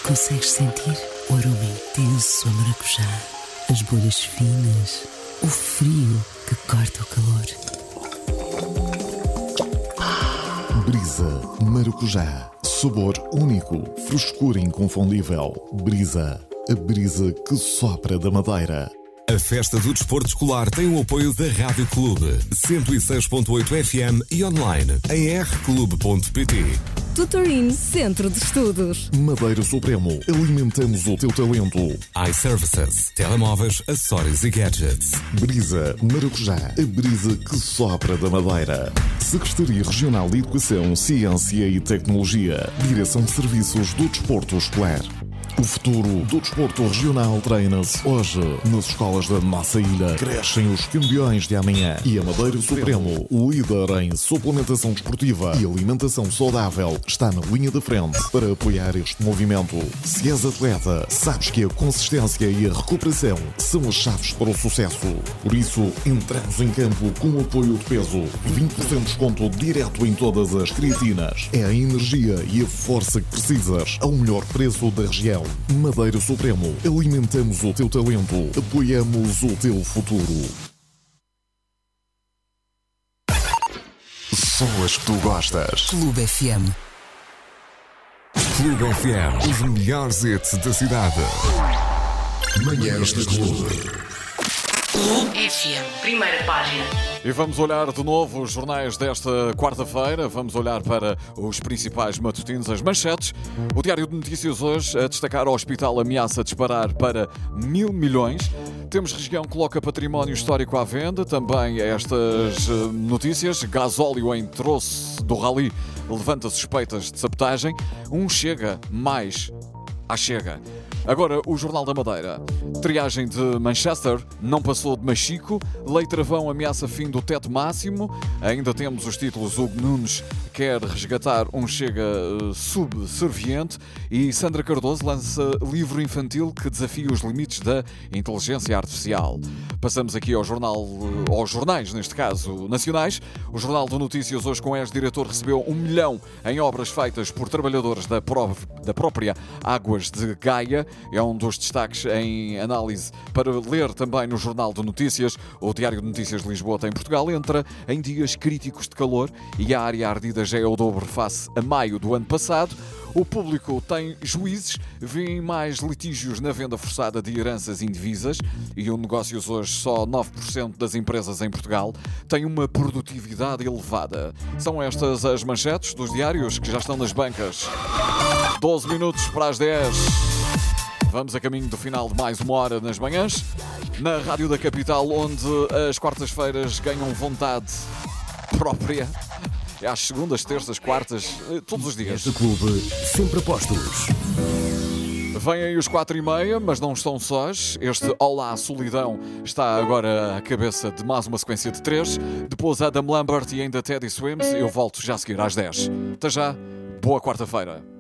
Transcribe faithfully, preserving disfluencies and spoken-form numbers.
Consegues sentir o aroma intenso a maracujá, as bolhas finas, o frio que corta o calor. Brisa Maracujá. Sabor único, frescura inconfundível. Brisa, a brisa que sopra da Madeira. A Festa do Desporto Escolar tem o apoio da Rádio Clube, cento e seis ponto oito F M e online em r clube ponto p t. Tutorin Centro de Estudos. Madeira Supremo, alimentamos o teu talento. iServices, telemóveis, acessórios e gadgets. Brisa Maracujá, a brisa que sopra da Madeira. Secretaria Regional de Educação, Ciência e Tecnologia. Direção de Serviços do Desporto Escolar. O futuro do desporto regional treina-se hoje. Nas escolas da nossa ilha crescem os campeões de amanhã. E a Madeira Supremo, líder em suplementação desportiva e alimentação saudável, está na linha da frente para apoiar este movimento. Se és atleta, sabes que a consistência e a recuperação são as chaves para o sucesso. Por isso, entramos em campo com o apoio de peso. vinte por cento de desconto direto em todas as creatinas. É a energia e a força que precisas ao melhor preço da região. Madeira Supremo, alimentamos o teu talento, apoiamos o teu futuro. Só as que tu gostas. Clube F M. Clube F M, os melhores hits da cidade. Manhãs da Clube. Clube F M, primeira página. E vamos olhar de novo os jornais desta quarta-feira. Vamos olhar para os principais matutinos, as manchetes. O Diário de Notícias hoje a destacar: o hospital ameaça disparar para mil milhões. Temos região que coloca património histórico à venda. Também estas notícias. Gasóleo em troço do rally levanta suspeitas de sabotagem. Um chega mais à chega. Agora, o Jornal da Madeira. Triagem de Manchester não passou de machico. Lei Travão ameaça fim do teto máximo. Ainda temos os títulos: Hugo Nunes quer resgatar um Chega uh, subserviente. E Sandra Cardoso lança livro infantil que desafia os limites da inteligência artificial. Passamos aqui ao jornal, uh, aos jornais, neste caso, nacionais. O Jornal de Notícias hoje com ex-diretor recebeu um milhão em obras feitas por trabalhadores da, pró- da própria Águas de Gaia. É um dos destaques em análise para ler também no Jornal de Notícias. O Diário de Notícias de Lisboa tem Portugal entra em dias críticos de calor e a área ardida já é o dobro face a maio do ano passado. O Público tem juízes, vêem mais litígios na venda forçada de heranças indivisas e o Negócios hoje só nove por cento das empresas em Portugal têm uma produtividade elevada. São estas as manchetes dos diários que já estão nas bancas. doze minutos para as dez. Vamos a caminho do final de mais uma hora nas manhãs, na Rádio da Capital, onde as quartas-feiras ganham vontade própria. É às segundas, terças, quartas, todos os dias. Este clube, sempre apostos. Vêm aí os quatro e meia, mas não estão sós. Este Olá Solidão está agora à cabeça de mais uma sequência de três. Depois Adam Lambert e ainda Teddy Swims. Eu volto já a seguir às dez. Até já, boa quarta-feira.